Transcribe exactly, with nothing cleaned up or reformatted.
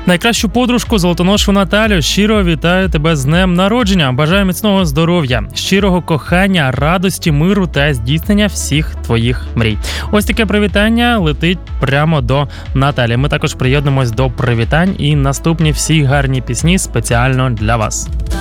Найкращу подружку Золотоношу Наталю щиро вітаю тебе з днем народження. Бажаю міцного здоров'я, щирого кохання, радості, миру та здійснення всіх твоїх мрій. Ось таке привітання летить прямо до Наталі. Ми також приєднуємось до привітань і наступні всі гарні пісні спеціально для вас.